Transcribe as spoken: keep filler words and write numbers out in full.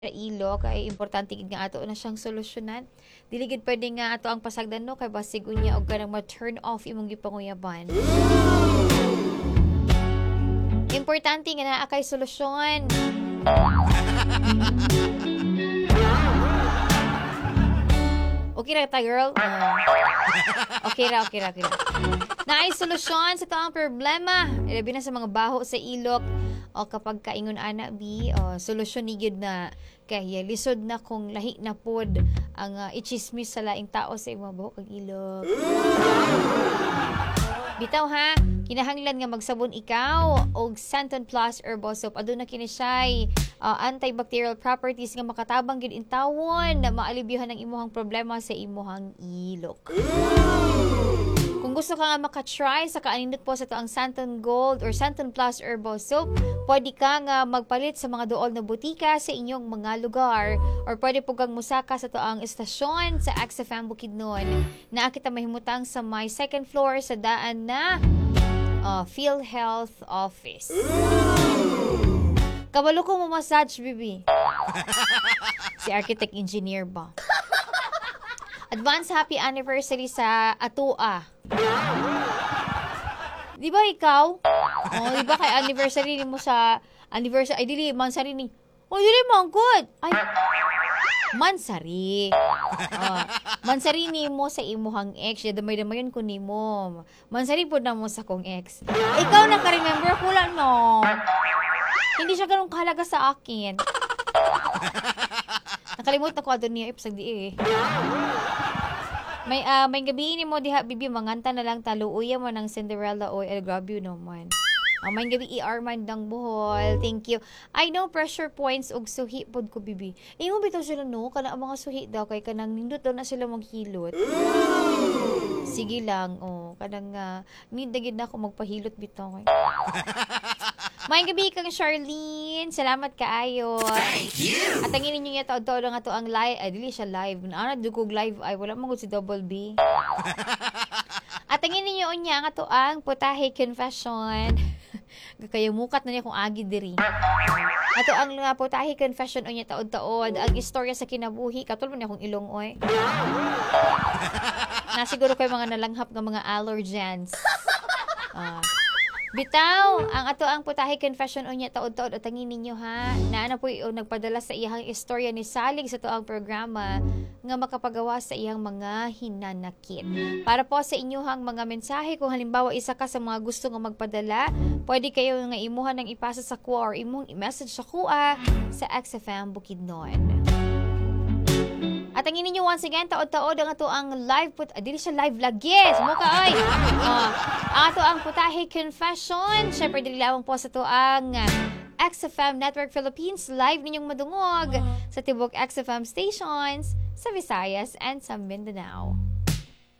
ilok ay importante gid nga ato na siyang solusyonan. Dili gid pwede nga ato ang pasagdan no kay basig unya og kanang ma-turn off imong gipanguyaban. Importante nga naa kay solusyon. Okay ra ta girl? Uh, okay ra, okay ra, okay ra. Naay solusyon sa taong problema. Ilabi na sa mga baho sa ilok o kapag kaingon ana bi, o solusyon ni gyud na kay lisod na kung lahi na pod ang uh, ichismis sa laing tao sa imong baho kag ilok. Bitaw ha, kinahanglan nga magsabon ikaw og Santon Plus Herbal Soap. Aduna kini siya uh, antibacterial properties nga makatabang gid intawon na maalibyuhan ang imuhang problema sa imuhang ilok. Kung gusto ka nga makatry sa kaanindot po sa to ang Santon Gold or Santon Plus Herbal Soap, pwede ka nga magpalit sa mga dool na butika sa inyong mga lugar or pwede po kang musaka sa to ang estasyon sa X F M Bukidnon na kita mahimutang sa my second floor sa daan na uh, PhilHealth Office. Kabalo ko mo massage, bibi. Si architect engineer ba? Advance happy anniversary sa Atua. Di ba ikaw? Oh, di ba kay anniversary ni mo sa anniversary ay dili mansari ni. Oh, dili man good. Ay mansari. Oh, mansari ni mo sa imuhang ex. Ya damay-damayon ko nimo. Mansari pud na mo sa kong ex. Ikaw na ka-remember ko lang no. Hindi siya ganun kahalaga sa akin. Nakalimot na ko adon niya ipsag di eh. May uh, may gabi ni mo diha bibi manganta na lang taluuya mo ng Cinderella oy I love you naman. Uh, may gabi E R man dang buhol. Thank you. I know pressure points og suhi pod ko bibi. Ingon bitaw sila no kana ang mga suhi daw kay kanang nindot daw na sila maghilot. Sige lang oh kanang uh, need na gid na ako magpahilot bitaw kay. May gabi kang Charlene. Salamat kaayo. Thank you. At ang ninyo niya taod-taod nga to ang live. Ay, dili siya live. Ano, dugog live. Ay, wala mo si Double B. At ang ninyo niya nga to ang putahe confession. Kaya mukat na niya kung agi diri. Ato ang nga putahe confession o niya taod-taod. Ang istorya sa kinabuhi. Katulad niya kung ilong oy. Nasiguro ko yung mga nalanghap ng mga allergens. Ah. Uh, Bitaw, ang ato ang putahe confession unya taod-taod at tangin ninyo ha. Naana po yung nagpadala sa iyang istorya ni Salig sa toang programa nga makapagawa sa iyang mga hinanakit. Para po sa inyuhang mga mensahe, kung halimbawa isa ka sa mga gusto nga magpadala, pwede kayo nga imuhan ng ipasa sa kuha or imong i-message sa kuha sa X F M Bukidnon. At ang ninyo once again, taod-taod ang ato ang live put... Ah, dili siya live vlog. Yes! Mukha ay! Uh, ang ato ang putahe confession. Siyempre, dili lamang po sa to ang X F M Network Philippines. Live ninyong madungog sa tibok X F M stations sa Visayas and sa Mindanao.